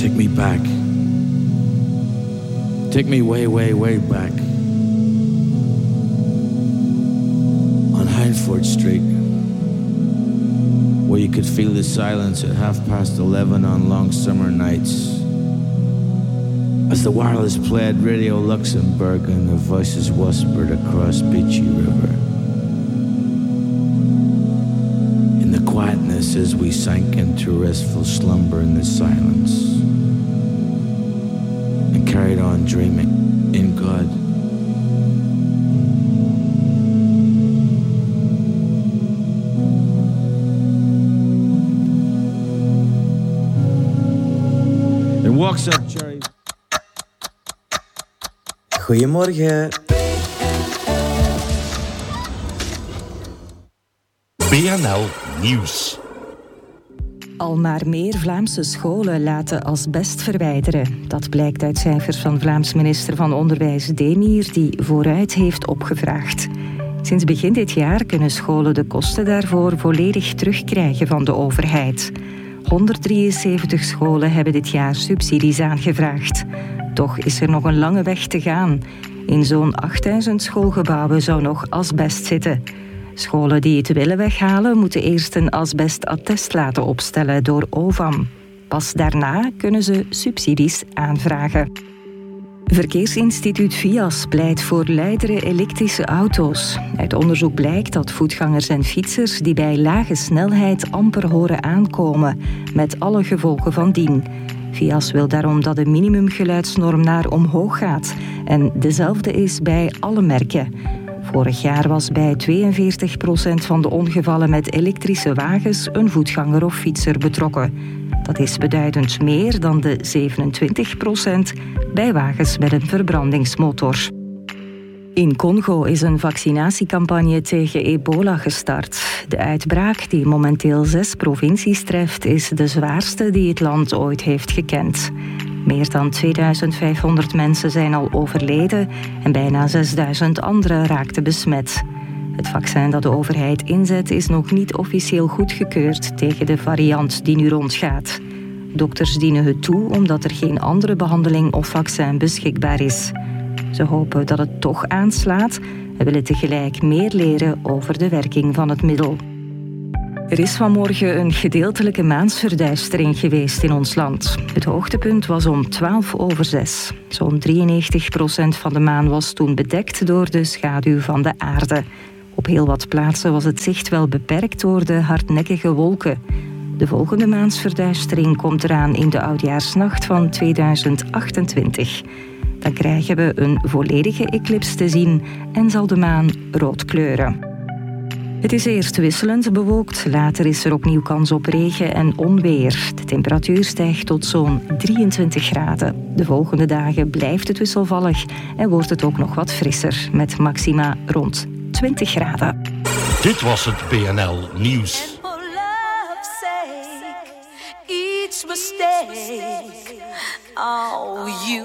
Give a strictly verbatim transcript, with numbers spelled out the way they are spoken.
Take me back. Take me way, way, way back. On Hindford Street, where you could feel the silence at half past eleven on long summer nights. As the wireless played Radio Luxembourg and the voices whispered across Beachy River. In the quietness as we sank into restful slumber in the silence. And carried on dreaming in God. And walks up Cherry. Goedemorgen. B N L Nieuws. Al maar meer Vlaamse scholen laten asbest verwijderen. Dat blijkt uit cijfers van Vlaams minister van Onderwijs Demir, die vooruit heeft opgevraagd. Sinds begin dit jaar kunnen scholen de kosten daarvoor volledig terugkrijgen van de overheid. honderddrieënzeventig scholen hebben dit jaar subsidies aangevraagd. Toch is er nog een lange weg te gaan. In zo'n achtduizend schoolgebouwen zou nog asbest zitten. Scholen die het willen weghalen moeten eerst een asbestattest laten opstellen door O V A M. Pas daarna kunnen ze subsidies aanvragen. Verkeersinstituut V I A S pleit voor luidere elektrische auto's. Uit onderzoek blijkt dat voetgangers en fietsers die bij lage snelheid amper horen aankomen, met alle gevolgen van dien. V I A S wil daarom dat de minimumgeluidsnorm naar omhoog gaat en dezelfde is bij alle merken. Vorig jaar was bij tweeënveertig procent van de ongevallen met elektrische wagens een voetganger of fietser betrokken. Dat is beduidend meer dan de zevenentwintig procent bij wagens met een verbrandingsmotor. In Congo is een vaccinatiecampagne tegen ebola gestart. De uitbraak, die momenteel zes provincies treft, is de zwaarste die het land ooit heeft gekend. Meer dan tweeduizend vijfhonderd mensen zijn al overleden en bijna zesduizend anderen raakten besmet. Het vaccin dat de overheid inzet is nog niet officieel goedgekeurd tegen de variant die nu rondgaat. Dokters dienen het toe omdat er geen andere behandeling of vaccin beschikbaar is. Ze hopen dat het toch aanslaat en willen tegelijk meer leren over de werking van het middel. Er is vanmorgen een gedeeltelijke maansverduistering geweest in ons land. Het hoogtepunt was om twaalf over zes. Zo'n drieënnegentig procent van de maan was toen bedekt door de schaduw van de aarde. Op heel wat plaatsen was het zicht wel beperkt door de hardnekkige wolken. De volgende maansverduistering komt eraan in de oudjaarsnacht van tweeduizend achtentwintig. Dan krijgen we een volledige eclips te zien en zal de maan rood kleuren. Het is eerst wisselend bewolkt, later is er opnieuw kans op regen en onweer. De temperatuur stijgt tot zo'n drieëntwintig graden. De volgende dagen blijft het wisselvallig en wordt het ook nog wat frisser, met maxima rond twintig graden. Dit was het B N L Nieuws. Each mistake, oh, you